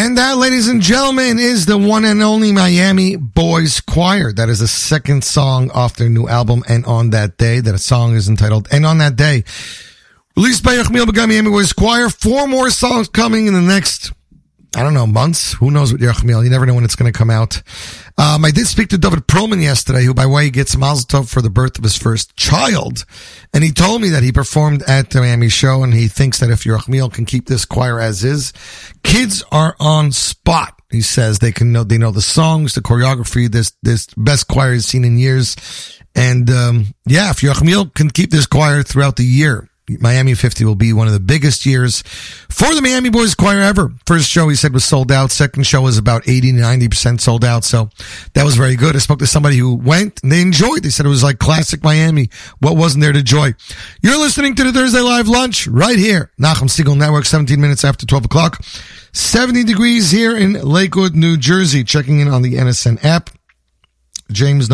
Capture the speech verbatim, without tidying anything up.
And that, ladies and gentlemen, is the one and only Miami Boys Choir. That is the second song off their new album, And On That Day. That song is entitled And On That Day. Released by Yerachmiel Begun Miami Boys Choir. Four more songs coming in the next, I don't know, months. Who knows with Yerachmiel? You never know when it's going to come out. Um, I did speak to David Perlman yesterday, who, by the way, gets Mazel Tov for the birth of his first child. And he told me that he performed at the Miami show, and he thinks that if Yerachmiel can keep this choir as is, kids are on spot. He says they can know, they know the songs, the choreography, this, this best choir he's seen in years. And, um, yeah, if Yerachmiel can keep this choir throughout the year, Miami fifty will be one of the biggest years for the Miami Boys Choir ever. First show, he said, was sold out. Second show was about eighty to ninety percent sold out. So that was very good. I spoke to somebody who went and they enjoyed. They said it was like classic Miami. What wasn't there to enjoy? You're listening to the Thursday Live Lunch right here. Nachum Segal Network, seventeen minutes after twelve o'clock. seventy degrees here in Lakewood, New Jersey. Checking in on the N S N app. James